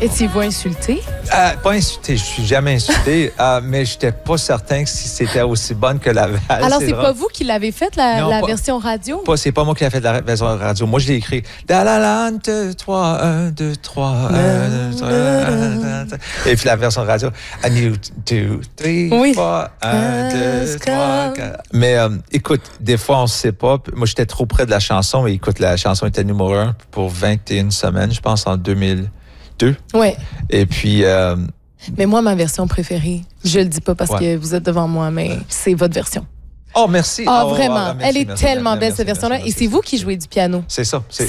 Étiez-vous insulté? Pas insulté, je suis jamais insulté, mais je n'étais pas certain que si c'était aussi bonne que la Val. Alors, c'est pas vous qui l'avez faite, la version radio? C'est pas moi qui l'ai fait la version radio. Moi, je l'ai écrit. Da la la, 2, 3, 1, 2, 3, 1, 2, 3, 1, 2, 3. Et puis la version radio. 1, 2, 3, 1, 2, 3, 4. Mais écoute, des fois, on ne sait pas. Moi, j'étais trop près de la chanson. Et écoute, la chanson était numéro 1 pour 21 semaines, je pense, en 2002. Oui. Et puis... mais moi, ma version préférée, je le dis pas parce que vous êtes devant moi, mais c'est votre version. Oh, merci. Vraiment. Merci, elle est tellement belle, cette version-là. Et c'est vous qui jouez du piano. C'est ça. C'est